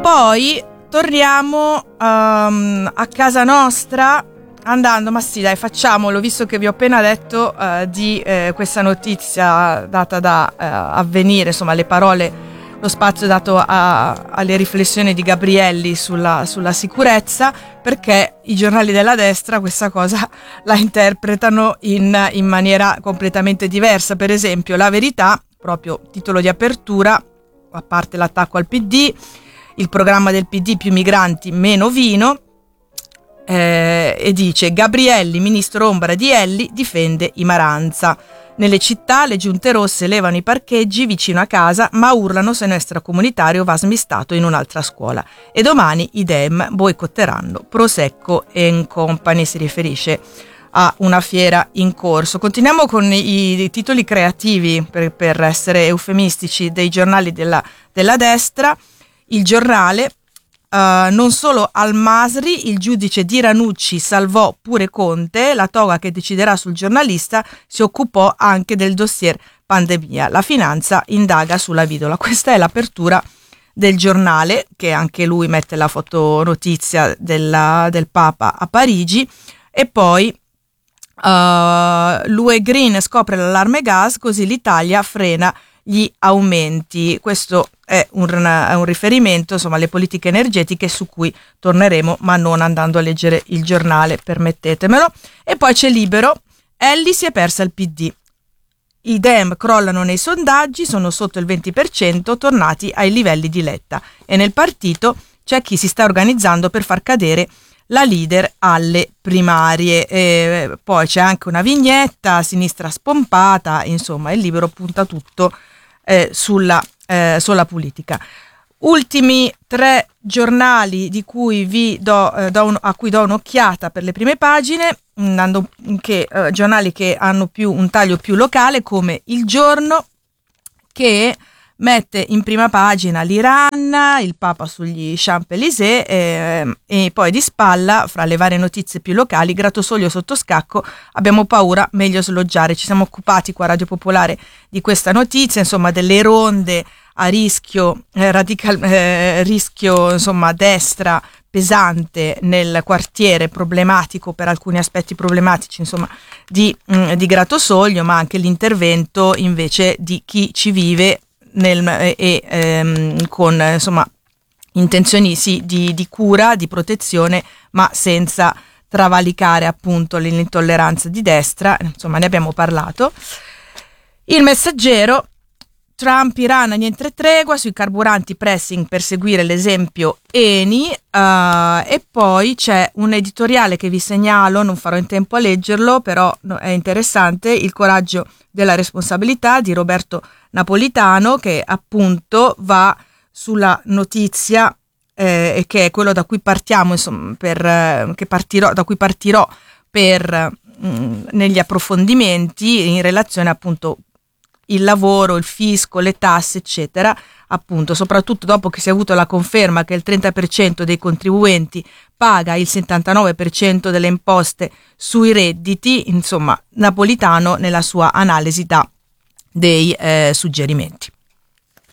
Poi torniamo a casa nostra andando, ma sì dai, facciamolo, visto che vi ho appena detto di questa notizia data da Avvenire, insomma le parole, lo spazio dato alle riflessioni di Gabrielli sulla sicurezza, perché i giornali della destra questa cosa la interpretano in maniera completamente diversa. Per esempio La Verità, proprio titolo di apertura, a parte l'attacco al PD, il programma del PD più migranti meno vino, e dice: Gabrielli, ministro ombra di Elli, difende i Maranza. Nelle città le giunte rosse levano i parcheggi vicino a casa, ma urlano se un extracomunitario va smistato in un'altra scuola. E domani i Dem boicotteranno Prosecco and Company, si riferisce a una fiera in corso. Continuiamo con i titoli creativi, per essere eufemistici, dei giornali della destra. Il Giornale: non solo Al-Masri, il giudice di Ranucci salvò pure Conte, la toga che deciderà sul giornalista si occupò anche del dossier pandemia, la finanza indaga sulla Vidola. Questa è l'apertura del Giornale, che anche lui mette la fotonotizia del Papa a Parigi. E poi l'UE Green scopre l'allarme gas, così l'Italia frena gli aumenti. Questo è un riferimento, insomma, alle politiche energetiche, su cui torneremo, ma non andando a leggere il giornale, permettetemelo. E poi c'è Libero: Elli si è persa il PD. I Dem crollano nei sondaggi, sono sotto il 20%, tornati ai livelli di Letta. E nel partito c'è chi si sta organizzando per far cadere la leader alle primarie. Poi c'è anche una vignetta: sinistra spompata. Insomma, il Libero punta tutto sulla politica. Ultimi 3 giornali di cui a cui do un'occhiata per le prime pagine, andando giornali che hanno un taglio più locale, come Il Giorno, che mette in prima pagina l'Iran, il Papa sugli Champs-Élysées, e poi di spalla, fra le varie notizie più locali, Gratosoglio sotto scacco, abbiamo paura, meglio sloggiare. Ci siamo occupati qua a Radio Popolare di questa notizia, insomma, delle ronde a rischio rischio, insomma, destra pesante nel quartiere problematico, per alcuni aspetti problematici, insomma, di Gratosoglio, ma anche l'intervento invece di chi ci vive con, insomma, intenzioni sì di cura, di protezione, ma senza travalicare appunto l'intolleranza di destra. Insomma, ne abbiamo parlato. Il Messaggero: Trump, Iran, niente tregua, sui carburanti pressing per seguire l'esempio Eni. E poi c'è un editoriale che vi segnalo, non farò in tempo a leggerlo, però è interessante: Il coraggio della responsabilità, di Roberto Napolitano, che appunto va sulla notizia che è quello da cui partiamo, insomma, da cui partirò negli approfondimenti in relazione appunto il lavoro, il fisco, le tasse, eccetera, appunto, soprattutto dopo che si è avuto la conferma che il 30% dei contribuenti paga il 79% delle imposte sui redditi. Insomma, Napolitano nella sua analisi dà dei suggerimenti.